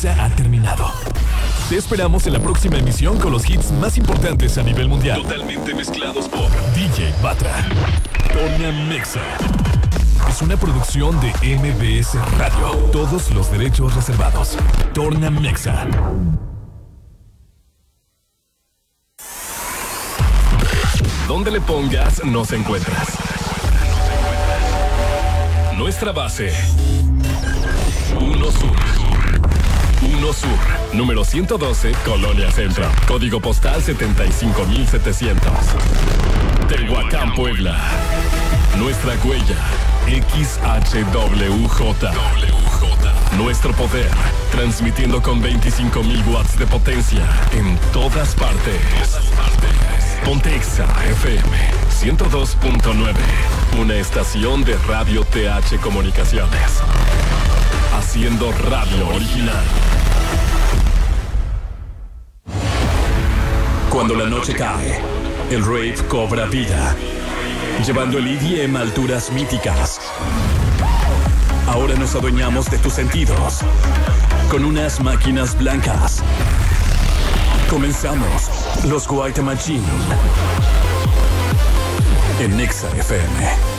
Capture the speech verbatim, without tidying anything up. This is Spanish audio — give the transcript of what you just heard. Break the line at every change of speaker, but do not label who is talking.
Nexa ha terminado. Te esperamos en la próxima emisión con los hits más importantes a nivel mundial. Totalmente mezclados por D J Batra. Torna Nexa. Es una producción de M B S Radio. Todos los derechos reservados. Torna Nexa. Donde le pongas, nos encuentras. Nuestra base. Uno Sur. Uno Sur. Número ciento doce, Colonia Centro. Código postal setenta y cinco mil setecientos. Tehuacán, Puebla. Nuestra huella. X H W J. Nuestro poder. Transmitiendo con veinticinco mil watts de potencia. En todas partes. Ponte Exa F M ciento dos punto nueve. Una estación de Radio T H Comunicaciones. Haciendo radio original. Cuando la noche cae, el rave cobra vida, llevando el E D M a alturas míticas. Ahora nos adueñamos de tus sentidos con unas máquinas blancas. Comenzamos los White Machine en Nexa F M.